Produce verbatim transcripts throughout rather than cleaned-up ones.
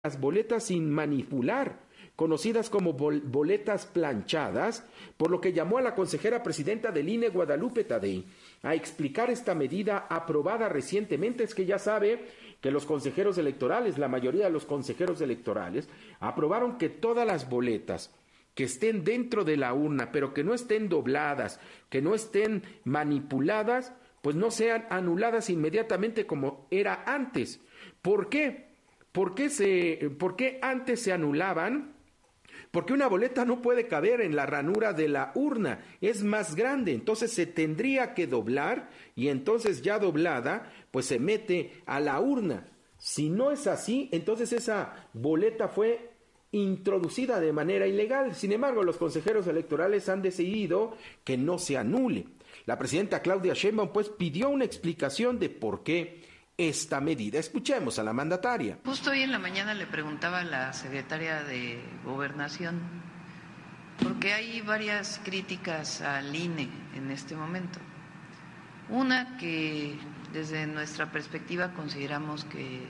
las boletas sin manipular, conocidas como bol boletas planchadas, por lo que llamó a la consejera presidenta del I N E, Guadalupe Tadei, a explicar esta medida aprobada recientemente. Es que ya sabe que los consejeros electorales, la mayoría de los consejeros electorales, aprobaron que todas las boletas que estén dentro de la urna, pero que no estén dobladas, que no estén manipuladas, pues no sean anuladas inmediatamente como era antes. ¿Por qué? ¿Por qué, se, ¿Por qué antes se anulaban? Porque una boleta no puede caber en la ranura de la urna, es más grande, entonces se tendría que doblar y entonces ya doblada, pues se mete a la urna. Si no es así, entonces esa boleta fue introducida de manera ilegal. Sin embargo, los consejeros electorales han decidido que no se anule. La presidenta Claudia Sheinbaum pues pidió una explicación de por qué esta medida. Escuchemos a la mandataria. Justo hoy en la mañana le preguntaba a la secretaria de Gobernación, porque hay varias críticas al I N E en este momento. Una que desde nuestra perspectiva consideramos que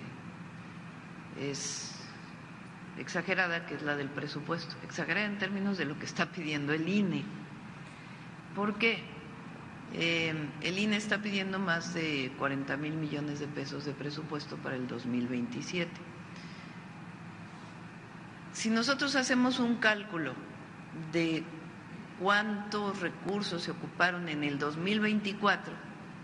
es exagerada, que es la del presupuesto, exagerada en términos de lo que está pidiendo el I N E. ¿Por qué? Eh, el I N E está pidiendo más de cuarenta mil millones de pesos de presupuesto para el dos mil veintisiete. Si nosotros hacemos un cálculo de cuántos recursos se ocuparon en el dos mil veinticuatro,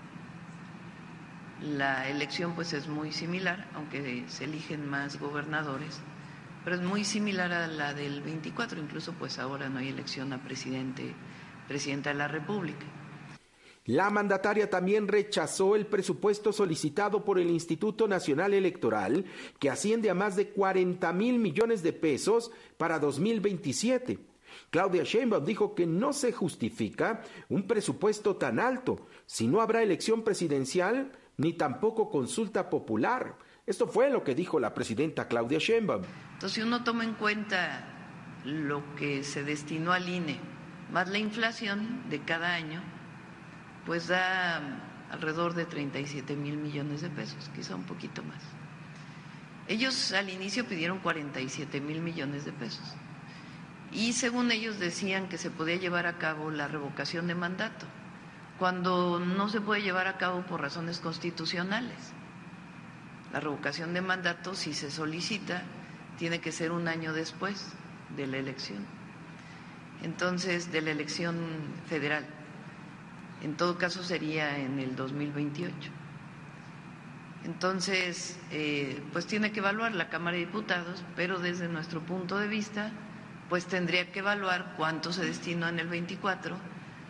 la elección pues es muy similar, aunque se eligen más gobernadores, pero es muy similar a la del veinticuatro, incluso pues ahora no hay elección a presidente, presidenta de la República. La mandataria también rechazó el presupuesto solicitado por el Instituto Nacional Electoral, que asciende a más de cuarenta mil millones de pesos para dos mil veintisiete. Claudia Sheinbaum dijo que no se justifica un presupuesto tan alto si no habrá elección presidencial ni tampoco consulta popular. Esto fue lo que dijo la presidenta Claudia Sheinbaum. Entonces, si uno toma en cuenta lo que se destinó al I N E, más la inflación de cada año, pues da alrededor de treinta y siete mil millones de pesos, quizá un poquito más. Ellos al inicio pidieron cuarenta y siete mil millones de pesos y según ellos decían que se podía llevar a cabo la revocación de mandato, cuando no se puede llevar a cabo por razones constitucionales. La revocación de mandato, si se solicita, tiene que ser un año después de la elección, entonces de la elección federal. En todo caso sería en el dos mil veintiocho. Entonces, eh, pues tiene que evaluar la Cámara de Diputados, pero desde nuestro punto de vista, pues tendría que evaluar cuánto se destinó en el veinticuatro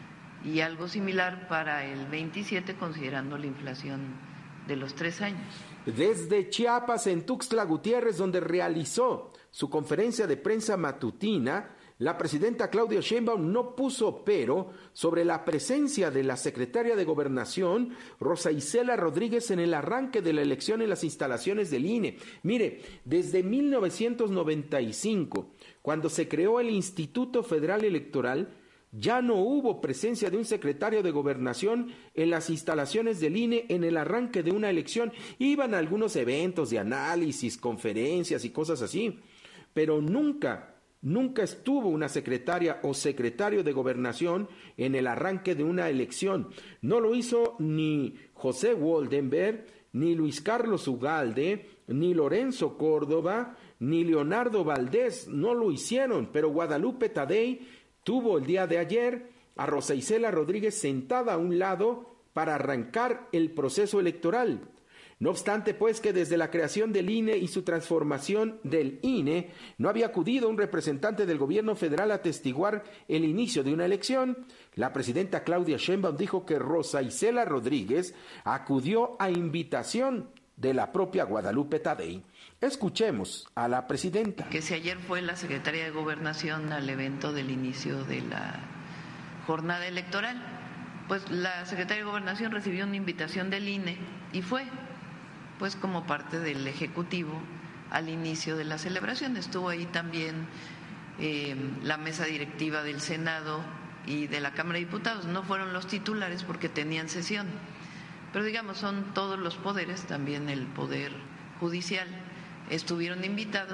y algo similar para el veintisiete, considerando la inflación de los tres años. Desde Chiapas, en Tuxtla Gutiérrez, donde realizó su conferencia de prensa matutina, la presidenta Claudia Sheinbaum no puso pero sobre la presencia de la secretaria de Gobernación, Rosa Isela Rodríguez, en el arranque de la elección en las instalaciones del I N E. Mire, desde mil novecientos noventa y cinco, cuando se creó el Instituto Federal Electoral, ya no hubo presencia de un secretario de Gobernación en las instalaciones del I N E en el arranque de una elección. Iban a algunos eventos de análisis, conferencias y cosas así, pero nunca... Nunca estuvo una secretaria o secretario de Gobernación en el arranque de una elección. No lo hizo ni José Woldenberg, ni Luis Carlos Ugalde, ni Lorenzo Córdoba, ni Leonardo Valdés. No lo hicieron, pero Guadalupe Tadei tuvo el día de ayer a Rosa Isela Rodríguez sentada a un lado para arrancar el proceso electoral. No obstante, pues, que desde la creación del I N E y su transformación del I N E no había acudido un representante del gobierno federal a atestiguar el inicio de una elección, la presidenta Claudia Sheinbaum dijo que Rosa Isela Rodríguez acudió a invitación de la propia Guadalupe Tadei. Escuchemos a la presidenta. Que si ayer fue la secretaria de Gobernación al evento del inicio de la jornada electoral, pues la secretaria de Gobernación recibió una invitación del I N E y fue, pues como parte del Ejecutivo al inicio de la celebración. Estuvo ahí también eh, la mesa directiva del Senado y de la Cámara de Diputados. No fueron los titulares porque tenían sesión, pero digamos son todos los poderes, también el Poder Judicial, estuvieron invitados.